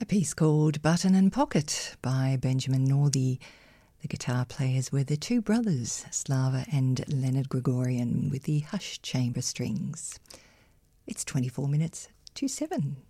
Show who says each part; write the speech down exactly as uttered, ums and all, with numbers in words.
Speaker 1: piece called Button and Pocket by Benjamin Northey. The guitar players were the two brothers, Slava and Leonard Gregorian, with the Hush Chamber Strings. It's twenty-four minutes to seven.